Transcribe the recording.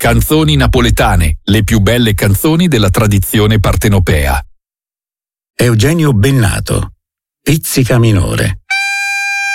Canzoni napoletane, le più belle canzoni della tradizione partenopea. Eugenio Bennato, Pizzica minore.